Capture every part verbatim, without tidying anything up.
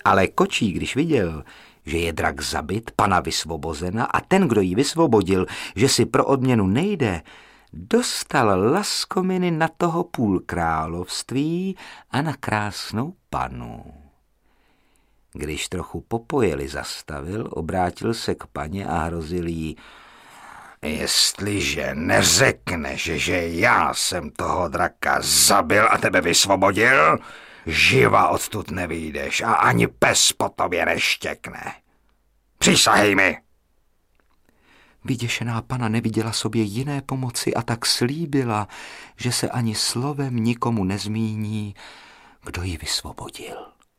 Ale kočí, když viděl, že je drak zabit, pana vysvobozena a ten, kdo ji vysvobodil, že si pro odměnu nejde, dostal laskominy na toho půl království a na krásnou panu. Když trochu popojeli zastavil, obrátil se k paně a hrozil jí: jestliže neřekneš, že já jsem toho draka zabil a tebe vysvobodil, živa odtud nevyjdeš a ani pes po tobě neštěkne. Přísahej mi! Vyděšená pana neviděla sobě jiné pomoci a tak slíbila, že se ani slovem nikomu nezmíní, kdo ji vysvobodil.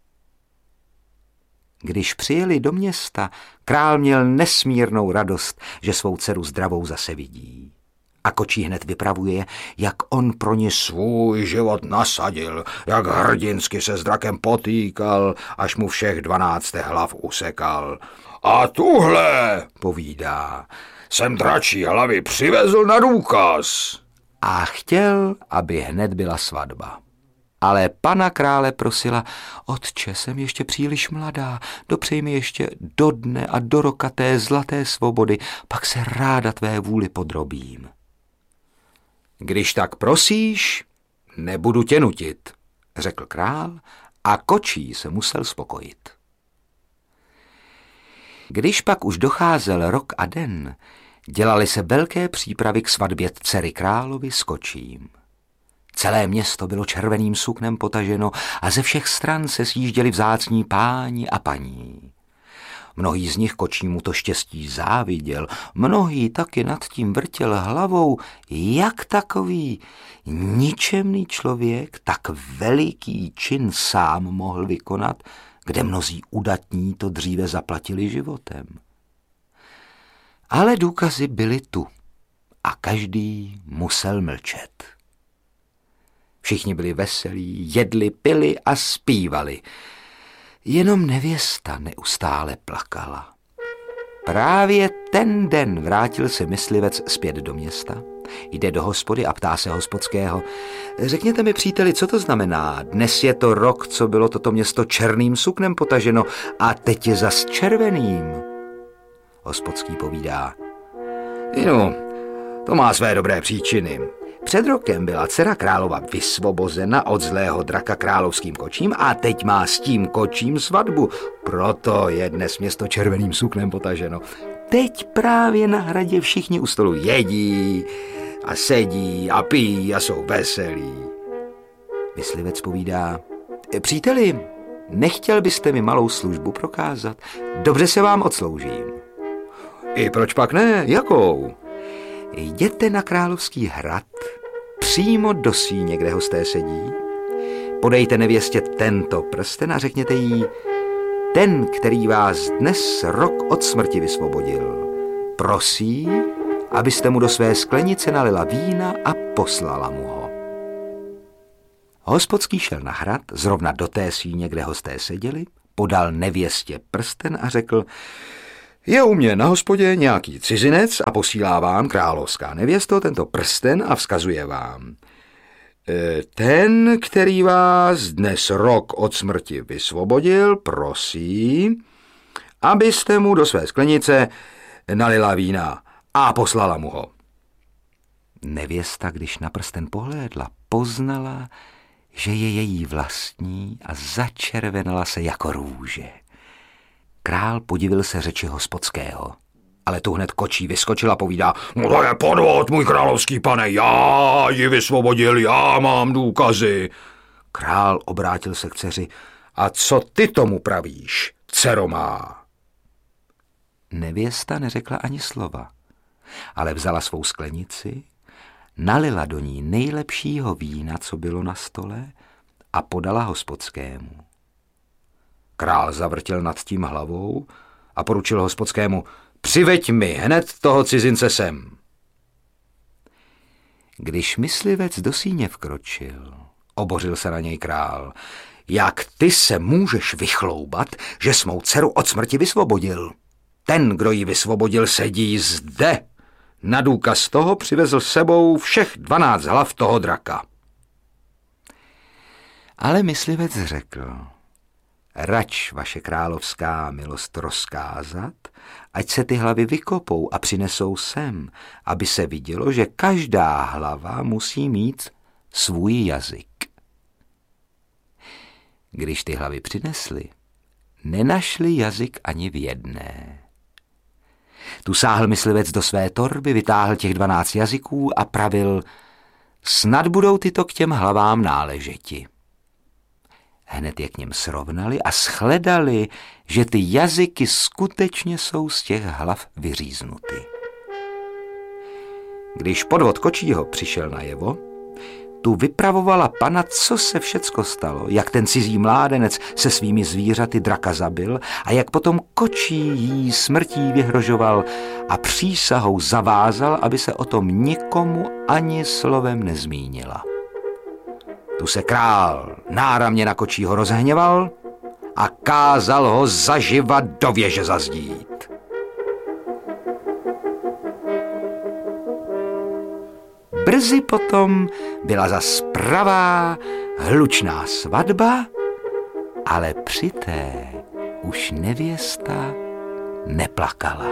Když přijeli do města, král měl nesmírnou radost, že svou dceru zdravou zase vidí. A kočí hned vypravuje, jak on pro ně svůj život nasadil, jak hrdinsky se s drakem potýkal, až mu všech dvanáct hlav usekal. A tuhle, povídá, jsem dračí hlavy přivezl na důkaz. A chtěl, aby hned byla svatba. Ale pana krále prosila: otče, jsem ještě příliš mladá, dopřej mi ještě do dne a do roka té zlaté svobody, pak se ráda tvé vůli podrobím. Když tak prosíš, nebudu tě nutit, řekl král a kočí se musel spokojit. Když pak už docházel rok a den, dělaly se velké přípravy k svatbě dcery královi s kočím. Celé město bylo červeným suknem potaženo a ze všech stran se sjížděli vzácní páni a paní. Mnohý z nich kočímu to štěstí záviděl, mnohý taky nad tím vrtěl hlavou, jak takový ničemný člověk tak veliký čin sám mohl vykonat, kde mnozí udatní to dříve zaplatili životem. Ale důkazy byly tu a každý musel mlčet. Všichni byli veselí, jedli, pili a zpívali. Jenom nevěsta neustále plakala. Právě ten den vrátil se myslivec zpět do města. Jde do hospody a ptá se hospodského: řekněte mi, příteli, co to znamená? Dnes je to rok, co bylo toto město černým suknem potaženo a teď je zas červeným. Hospodský povídá: no, to má své dobré příčiny. Před rokem byla dcera králova vysvobozena od zlého draka královským kočím a teď má s tím kočím svatbu. Proto je dnes město červeným suknem potaženo. Teď právě na hradě všichni u stolu jedí a sedí a pijí a jsou veselí. Myslivec povídá: příteli, nechtěl byste mi malou službu prokázat? Dobře se vám odsloužím. I proč pak ne? Jakou? Jděte na královský hrad, přímo do síně, kde hosté sedí. Podejte nevěstě tento prsten a řekněte jí: ten, který vás dnes rok od smrti vysvobodil, prosí, abyste mu do své sklenice nalila vína a poslala mu ho. Hospodský šel na hrad, zrovna do té síně, kde hosté seděli, podal nevěstě prsten a řekl: je u mě na hospodě nějaký cizinec a posílá vám, královská nevěsto, tento prsten a vzkazuje vám: ten, který vás dnes rok od smrti vysvobodil, prosí, abyste mu do své sklenice nalila vína a poslala mu ho. Nevěsta, když na prsten pohlédla, poznala, že je její vlastní a začervenala se jako růže. Král podivil se řeči hospodského, ale tu hned kočí vyskočil a povídá: no to je podvod, můj královský pane, já ji vysvobodil, já mám důkazy. Král obrátil se k dceři: a co ty tomu pravíš, dcero má? Nevěsta neřekla ani slova, ale vzala svou sklenici, nalila do ní nejlepšího vína, co bylo na stole, a podala hospodskému. Král zavrtěl nad tím hlavou a poručil hospodskému: přiveď mi hned toho cizince sem. Když myslivec do síně vkročil, obořil se na něj král: jak ty se můžeš vychloubat, že jsi mou dceru od smrti vysvobodil? Ten, kdo ji vysvobodil, sedí zde. Na důkaz toho přivezl s sebou všech dvanáct hlav toho draka. Ale myslivec řekl: rač vaše královská milost rozkázat, ať se ty hlavy vykopou a přinesou sem, aby se vidělo, že každá hlava musí mít svůj jazyk. Když ty hlavy přinesli, nenašli jazyk ani v jedné. Tu sáhl myslivec do své torby, vytáhl těch dvanáct jazyků a pravil, snad budou tyto k těm hlavám náležeti. Hned je k něm srovnali a shledali, že ty jazyky skutečně jsou z těch hlav vyříznuty. Když podvod kočího přišel najevo, tu vypravovala pana, co se všecko stalo, jak ten cizí mládenec se svými zvířaty draka zabil a jak potom kočí jí smrtí vyhrožoval a přísahou zavázal, aby se o tom nikomu ani slovem nezmínila. Tu se král náramně na kočího rozhněval a kázal ho zaživa do věže zazdít. Brzy potom byla zas pravá hlučná svatba, ale při té už nevěsta neplakala.